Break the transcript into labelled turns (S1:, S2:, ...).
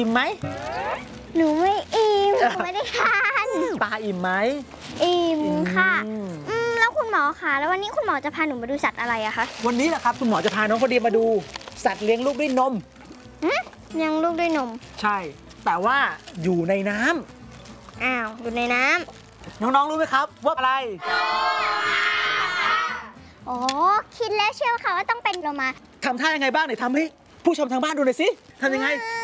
S1: อิ่มไหม
S2: หนูไม่อิ่มหนูไม่ได้ทาน
S1: ปลาอิ่มไหม
S2: อิ่มค่ะแล้วคุณหมอคะแล้ววันนี้คุณหมอจะพาหนูมาดูสัตว์อะไรอะคะ
S1: วันนี้แหละครับคุณหมอจะพาน้องคนดีมาดูสัตว์เลี้ยงลูกด้วยนม
S2: ยังลูกด้วยนม
S1: ใช่แต่ว่าอยู่ในน้
S2: ำอ้าวอยู่ในน้
S1: ำน้องๆรู้ไหมครับว่าอะไร
S2: อ๋อคิดแล้วเชื่อค่ะว่าต้องเป็นโลมา
S1: ทำท่ายังไงบ้างเนี่ยทำให้ผู้ชมทางบ้านดูหน่อยสิทำยังไง